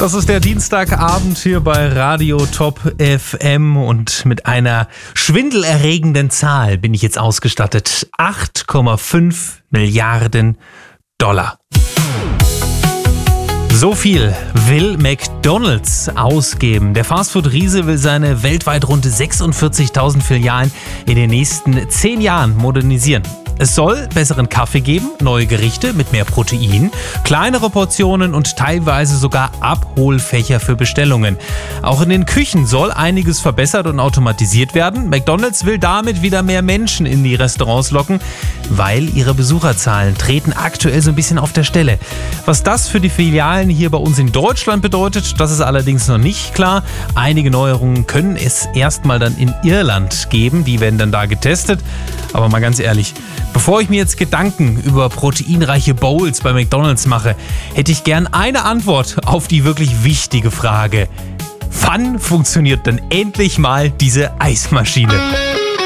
Das ist der Dienstagabend hier bei Radio Top FM und mit einer schwindelerregenden Zahl bin ich jetzt ausgestattet. 8,5 Milliarden $. So viel will McDonald's ausgeben. Der Fastfood-Riese will seine weltweit rund 46.000 Filialen in den nächsten 10 Jahren modernisieren. Es soll besseren Kaffee geben, neue Gerichte mit mehr Protein, kleinere Portionen und teilweise sogar Abholfächer für Bestellungen. Auch in den Küchen soll einiges verbessert und automatisiert werden. McDonald's will damit wieder mehr Menschen in die Restaurants locken, weil ihre Besucherzahlen treten aktuell so ein bisschen auf der Stelle. Was das für die Filialen hier bei uns in Deutschland bedeutet, das ist allerdings noch nicht klar. Einige Neuerungen können es erstmal dann in Irland geben, die werden dann da getestet. Aber mal ganz ehrlich, bevor ich mir jetzt Gedanken über proteinreiche Bowls bei McDonald's mache, hätte ich gern eine Antwort auf die wirklich wichtige Frage. Wann funktioniert denn endlich mal diese Eismaschine?